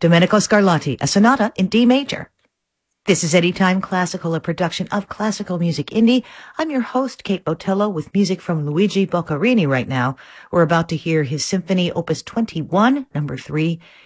Domenico Scarlatti, a sonata in D major. This is Anytime Classical, a production of Classical Music Indie. I'm your host, Kate Botello, with music from Luigi Boccherini right now. We're about to hear his Symphony Opus 21, number 3,